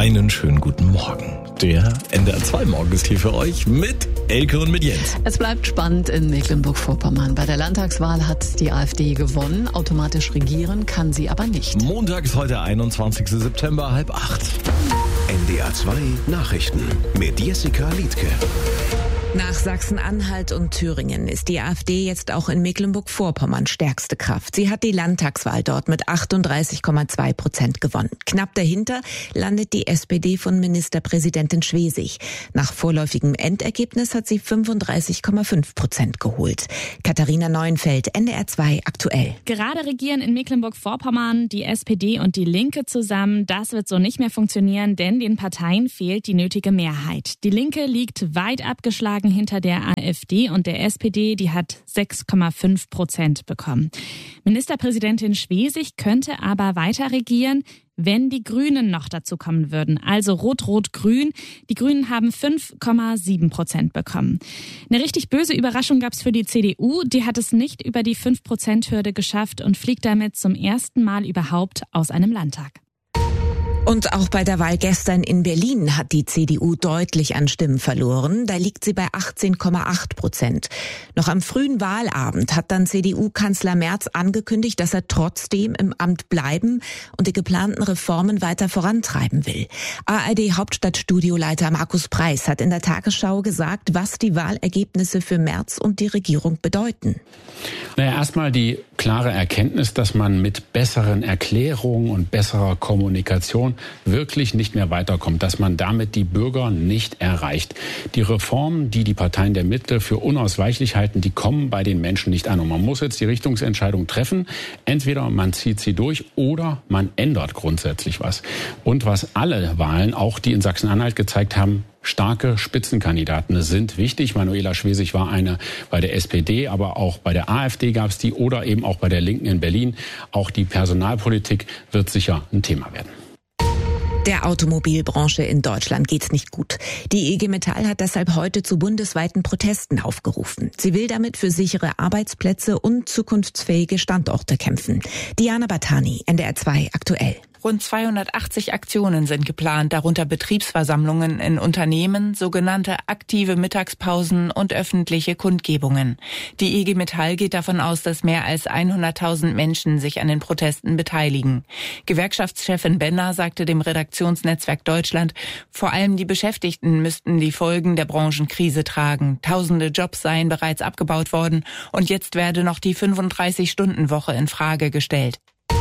Einen schönen guten Morgen. Der NDR 2 Morgen ist hier für euch mit Elke und mit Jens. Es bleibt spannend in Mecklenburg-Vorpommern. Bei der Landtagswahl hat die AfD gewonnen. Automatisch regieren kann sie aber nicht. Montag ist heute 21. September, 7:30. NDR 2 Nachrichten mit Jessica Liedtke. Nach Sachsen-Anhalt und Thüringen ist die AfD jetzt auch in Mecklenburg-Vorpommern stärkste Kraft. Sie hat die Landtagswahl dort mit 38,2% gewonnen. Knapp dahinter landet die SPD von Ministerpräsidentin Schwesig. Nach vorläufigem Endergebnis hat sie 35,5% geholt. Katharina Neuenfeld, NDR 2 aktuell. Gerade regieren in Mecklenburg-Vorpommern die SPD und die Linke zusammen. Das wird so nicht mehr funktionieren, denn den Parteien fehlt die nötige Mehrheit. Die Linke liegt weit abgeschlagen hinter der AfD und der SPD, die hat 6,5% bekommen. Ministerpräsidentin Schwesig könnte aber weiter regieren, wenn die Grünen noch dazu kommen würden. Also Rot-Rot-Grün. Die Grünen haben 5,7% bekommen. Eine richtig böse Überraschung gab es für die CDU. Die hat es nicht über die 5%-Hürde geschafft und fliegt damit zum ersten Mal überhaupt aus einem Landtag. Und auch bei der Wahl gestern in Berlin hat die CDU deutlich an Stimmen verloren. Da liegt sie bei 18,8%. Noch am frühen Wahlabend hat dann CDU-Kanzler Merz angekündigt, dass er trotzdem im Amt bleiben und die geplanten Reformen weiter vorantreiben will. ARD-Hauptstadtstudioleiter Markus Preis hat in der Tagesschau gesagt, was die Wahlergebnisse für Merz und die Regierung bedeuten. Erstmal die klare Erkenntnis, dass man mit besseren Erklärungen und besserer Kommunikation wirklich nicht mehr weiterkommt, dass man damit die Bürger nicht erreicht. Die Reformen, die Parteien der Mitte für unausweichlich halten, die kommen bei den Menschen nicht an. Und man muss jetzt die Richtungsentscheidung treffen. Entweder man zieht sie durch oder man ändert grundsätzlich was. Und was alle Wahlen, auch die in Sachsen-Anhalt gezeigt haben, starke Spitzenkandidaten sind wichtig. Manuela Schwesig war eine bei der SPD, aber auch bei der AfD gab es die oder eben auch bei der Linken in Berlin. Auch die Personalpolitik wird sicher ein Thema werden. Der Automobilbranche in Deutschland geht's nicht gut. Die IG Metall hat deshalb heute zu bundesweiten Protesten aufgerufen. Sie will damit für sichere Arbeitsplätze und zukunftsfähige Standorte kämpfen. Diana Batani, NDR 2 aktuell. Rund 280 Aktionen sind geplant, darunter Betriebsversammlungen in Unternehmen, sogenannte aktive Mittagspausen und öffentliche Kundgebungen. Die IG Metall geht davon aus, dass mehr als 100.000 Menschen sich an den Protesten beteiligen. Gewerkschaftschefin Benner sagte dem Redaktionsnetzwerk Deutschland, vor allem die Beschäftigten müssten die Folgen der Branchenkrise tragen. Tausende Jobs seien bereits abgebaut worden und jetzt werde noch die 35-Stunden-Woche in Frage gestellt.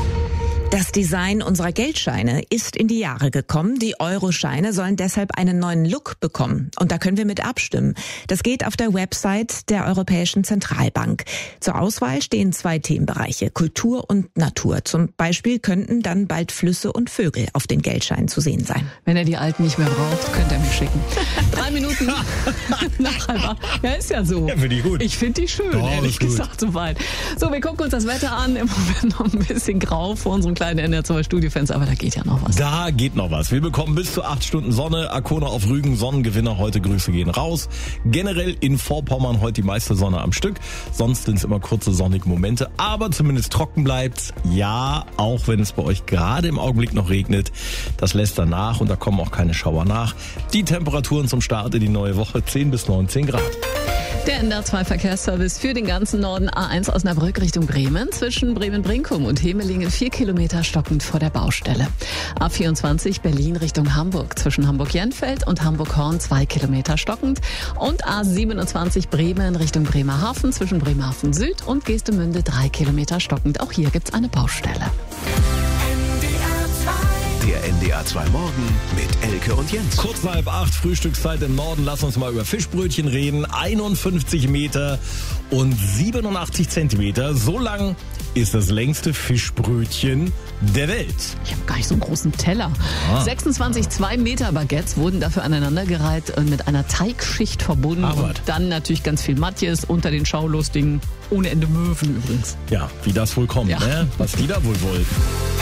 Das Design unserer Geldscheine ist in die Jahre gekommen. Die Euroscheine sollen deshalb einen neuen Look bekommen. Und da können wir mit abstimmen. Das geht auf der Website der Europäischen Zentralbank. Zur Auswahl stehen 2 Themenbereiche, Kultur und Natur. Zum Beispiel könnten dann bald Flüsse und Vögel auf den Geldscheinen zu sehen sein. Wenn er die alten nicht mehr braucht, könnt ihr mich schicken. 3 Minuten nach 7:30. Ja, ist ja so. Ja, finde ich gut. Ich finde die schön, ehrlich gesagt, soweit. So, wir gucken uns das Wetter an. Im Moment noch ein bisschen grau vor unserem kleinen NDR 2 Studiofenster, aber da geht ja noch was. Da geht noch was. Wir bekommen bis zu 8 Stunden Sonne. Arkona auf Rügen, Sonnengewinner heute. Grüße gehen raus. Generell in Vorpommern heute die meiste Sonne am Stück. Sonst sind es immer kurze sonnige Momente, aber zumindest trocken bleibt's. Ja, auch wenn es bei euch gerade im Augenblick noch regnet. Das lässt dann nach und da kommen auch keine Schauer nach. Die Temperaturen zum Start in die neue Woche 10 bis 19 Grad. Der NDR 2 Verkehrsservice für den ganzen Norden. A1 Osnabrück Richtung Bremen. Zwischen Bremen-Brinkum und Hemelingen 4 Kilometer stockend vor der Baustelle. A24 Berlin Richtung Hamburg. Zwischen Hamburg-Jenfeld und Hamburg-Horn 2 Kilometer stockend. Und A27 Bremen Richtung Bremerhaven. Zwischen Bremerhaven Süd und Geestemünde 3 Kilometer stockend. Auch hier gibt's eine Baustelle. Der NDR 2 Morgen mit Elke und Jens. Kurz nach 7:30, Frühstückszeit im Norden. Lass uns mal über Fischbrötchen reden. 51 Meter und 87 Zentimeter. So lang ist das längste Fischbrötchen der Welt. Ich habe gar nicht so einen großen Teller. 26 2-Meter Baguettes wurden dafür aneinandergereiht und mit einer Teigschicht verbunden. Und dann natürlich ganz viel Matjes unter den Schaulustigen. Ohne Ende Möwen übrigens. Ja, wie das wohl kommt, ne? Was die da wohl wollten.